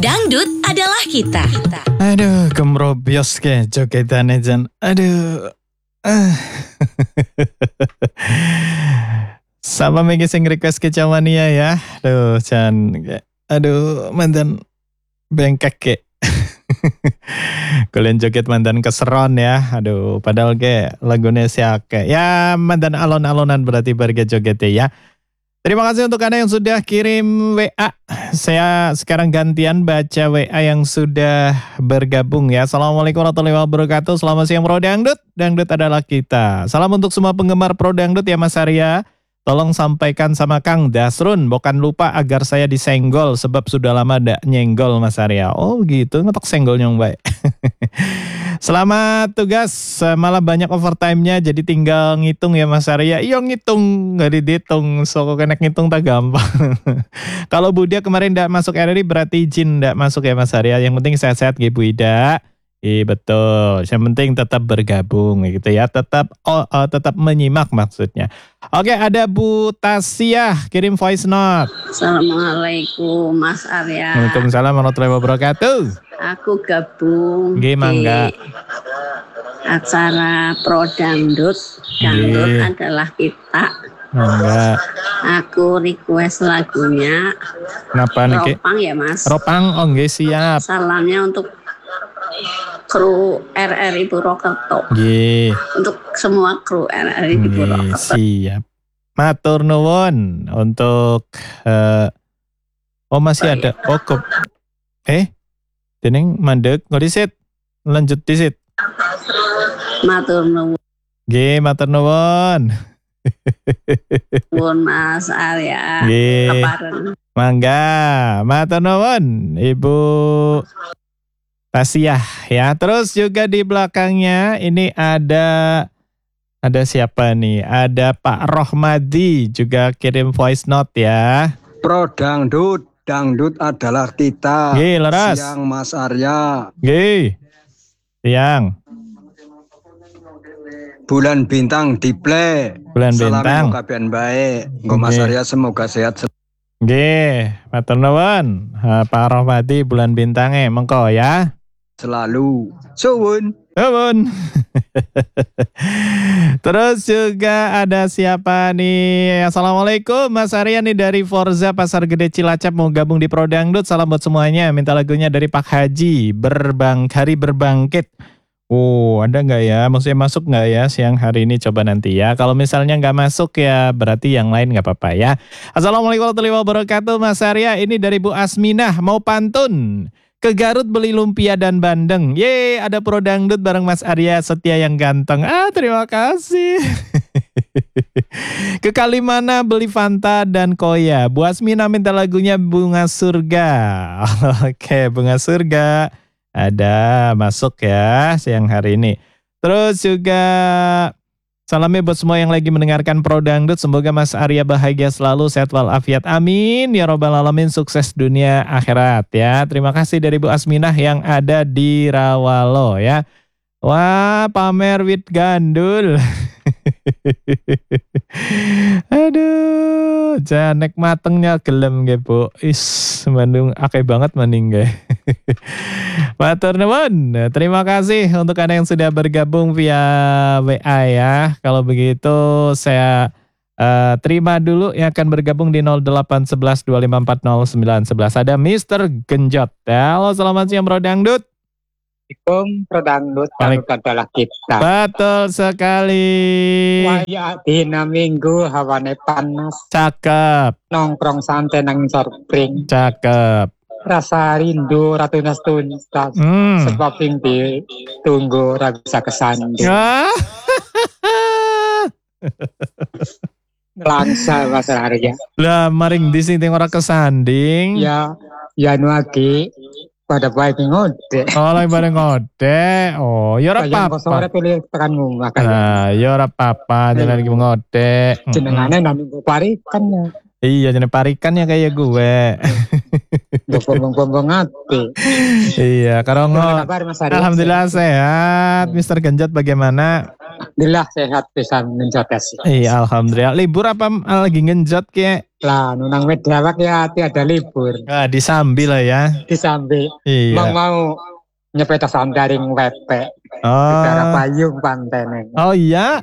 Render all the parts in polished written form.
Dangdut adalah kita. Aduh, kemrobios ke jogetannya Jan. Aduh. Sama Megi sing request ke Camania ya. Aduh, Jan. Aduh, mantan bengkek ke. Kalian joget mantan keseron ya. Aduh, padahal ke lagunya siake. Ya, mantan alon-alonan berarti barga jogetnya ya. Terima kasih untuk Anda yang sudah kirim WA. Saya sekarang gantian baca WA yang sudah bergabung ya. Assalamualaikum warahmatullahi wabarakatuh. Selamat siang Pro Dangdut. Dangdut adalah kita. Salam untuk semua penggemar Pro Dangdut ya Mas Arya. Tolong sampaikan sama Kang Dasrun. Bukan lupa agar saya disenggol. Sebab sudah lama gak nyenggol Mas Arya. Oh gitu, ngetok senggol nyong baik. Selamat tugas, malah banyak overtime-nya jadi tinggal ngitung ya Mas Arya. Iya ngitung, gak dihitung, so kok kena ngitung tak gampang. Kalau Budia kemarin gak masuk RRI berarti Jin gak masuk ya Mas Arya. Yang penting sehat-sehat gitu Ida. Iya betul, yang penting tetap bergabung gitu ya, tetap menyimak maksudnya. Oke, ada Bu Tasya kirim voice note. Assalamualaikum Mas Arya. Waalaikumsalam warahmatullahi wabarakatuh. Aku gabung Gimana? di acara Pro Dangdut. Dangdut adalah kita. Enggak. Aku request lagunya Kenapa nih? Ropang ya Mas. Ropang, oh nggak siap. Salamnya untuk kru RRI Purwokerto. Untuk semua kru RRI di Purwokerto. Siap. Matur nuwun untuk masih ada Dening mandek ngodisit. Lanjut disit. Matur nuwun. Matur nuwun. Nuwun Mas Arya. Keparen. Mangga, matur nuwun Ibu Tasya ya. Terus juga di belakangnya ini ada siapa nih? Ada Pak Rohmadi juga kirim voice note ya. Pro Dangdut, Dangdut adalah kita. Leras. Siang Mas Arya. Siang. Bulan bintang di play. Bulan bintang. Salam kabar baik. Mas Arya semoga sehat. Matur nuwun. Pak Rohmadi bulan bintangnya mengko ya. Selalu. Suwun. Terus juga ada siapa nih? Assalamualaikum Mas Arya nih dari Forza Pasar Gede Cilacap mau gabung di Pro Dangdut. Salam buat semuanya. Minta lagunya dari Pak Haji Hari Berbangkit. Ada nggak ya? Maksudnya masuk nggak ya siang hari ini? Coba nanti ya. Kalau misalnya nggak masuk ya berarti yang lain nggak apa-apa ya. Assalamualaikum warahmatullahi wabarakatuh Mas Arya. Ini dari Bu Asminah mau pantun. Ke Garut beli lumpia dan bandeng. Ada Pro Dangdut bareng Mas Arya Setia yang ganteng. Terima kasih. Ke Kalimana beli Fanta dan Koya. Bu Asmina minta lagunya Bunga Surga. Oke, Bunga Surga. Ada masuk ya siang hari ini. Terus juga salamnya buat semua yang lagi mendengarkan Pro Dangdut. Semoga Mas Arya bahagia selalu, sehat walafiat. Amin. Ya Robbal Alamin, sukses dunia akhirat ya. Terima kasih dari Bu Asminah yang ada di Rawalo ya. Wah, pamer wit gandul. Aduh, janek matengnya gelem nggih Bu. Bandung akeh banget maning nggih. Matur nuwun. Terima kasih untuk Anda yang sudah bergabung via WA ya. Kalau begitu saya terima dulu yang akan bergabung di 0811 2540 911. Ada Mr. Genjot. Halo, selamat siang Pro Dangdut. Assalamualaikum Pro Dangdut, Dangdut adalah kita. Betul sekali. Waya dina Minggu hawane panas. Cakep. Nongkrong santai nang sorpring. Cakep. Rasa rindu ratunas tuntas. Sebab yang ditunggu ragu bisa kesandung. Langsa Mas Arya. Lah maring di sini ora kesanding. Ya nuagi. Pada baik ngode. Lagi pada ngode. Ya ora apa-apa. Sore pilih tekan ngomong. Ya ora apa-apa, jangan lagi ngode. Jenengane namanya parikan ya. Iya, jeneng parikan ya kayak gue. Bombong-bombong hati. Iya, kalau alhamdulillah sehat. Mr. Genjot bagaimana? Alhamdulillah sehat bisa menjot sih. Iya, alhamdulillah. Libur apa lagi ngenjot kayak? Lah, nunang Medawak ya tiada libur. Disambi lah ya. Disambi. Iya. Mau nyepeda sandaring wepe. Udara payung pantene. Oh iya.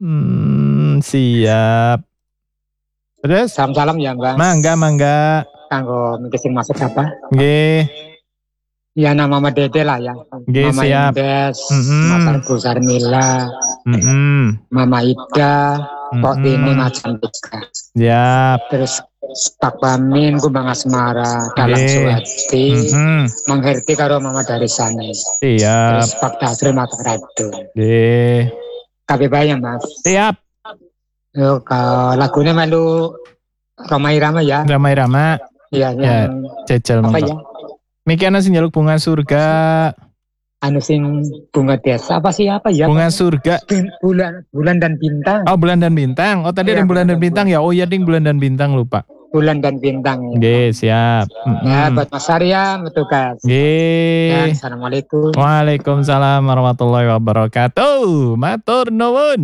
Siap. Terus? Salam ya, Mbak. Mangga. Kanggo mengisi masuk apa? Nggih. Ya nama Mama Dede lah ya. Mama siap. Indes, Mas Bu Sarmila, Mama Ida, Pok ini macam tiga. Siap. Terus Pak Pamin, Kumbang Asmara, Dalang Suwati, Mang Herti karo Mama dari sana. Siap. Terus Pak Tasri Mata Ratu. Kabeh bae Mas. Siap. Yo lagunya melu Roma Irama ya. Roma Irama. Iya, yang Cecel apa monggo. ya? Miki ana sing njaluk bunga surga. Anu sing bunga desa apa ya? Bunga surga. Bulan dan bintang. Oh, bulan dan bintang. Oh, tadi ada bulan dan bintang ya. Oh iya ding, bulan dan bintang lupa. Bulan dan bintang. Nggih, siap. Ya, buat Mas Arya tugas. Nggih. Assalamualaikum. Waalaikumsalam warahmatullahi wabarakatuh. Matur nuwun.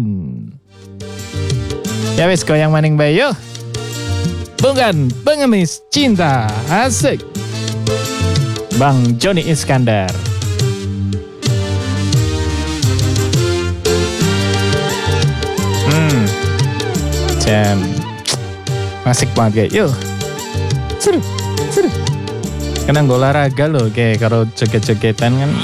Ya wis goyang maning bae yo. Bukan pengemis cinta. Asik. Bang Joni Iskandar. Jam. Asik banget yuk. Seru. Karena olahraga loh kayak kalau joget-jogetan kan